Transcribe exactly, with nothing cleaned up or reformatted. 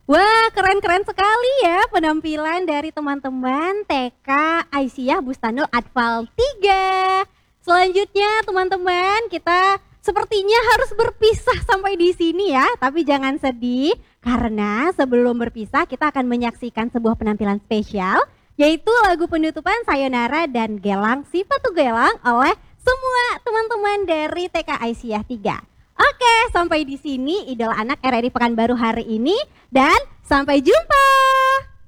Wah, keren-keren sekali ya penampilan dari teman-teman T K Aisyah Bustanul Atfal tiga. Selanjutnya teman-teman, kita sepertinya harus berpisah sampai di sini ya, tapi jangan sedih karena sebelum berpisah kita akan menyaksikan sebuah penampilan spesial yaitu lagu penutupan Sayonara dan Gelang Si Patu Gelang oleh semua teman-teman dari T K Aisyah tiga. Oke, sampai di sini Idola Anak R R I Pekanbaru hari ini dan sampai jumpa.